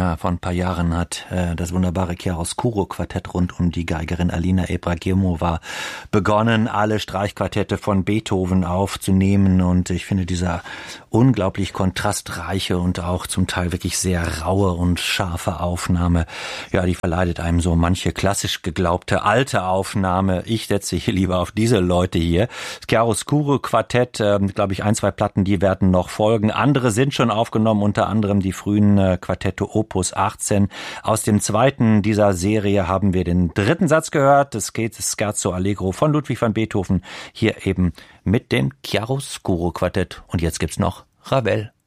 Ja, vor ein paar Jahren hat das wunderbare Chiaroscuro-Quartett rund um die Geigerin Alina Ibragimova begonnen, alle Streichquartette von Beethoven aufzunehmen. Und ich finde, dieser unglaublich kontrastreiche und auch zum Teil wirklich sehr raue und scharfe Aufnahme, ja, die verleidet einem so manche klassisch geglaubte alte Aufnahme. Ich setze hier lieber auf diese Leute hier. Das Chiaroscuro-Quartett, glaube ich, 1, 2 Platten, die werden noch folgen. Andere sind schon aufgenommen, unter anderem die frühen Quartette Opus 18. Aus dem zweiten dieser Serie haben wir den dritten Satz gehört. Es geht das Scherzo Allegro von Ludwig van Beethoven. Hier eben mit dem Chiaroscuro Quartett. Und jetzt gibt's noch Ravel.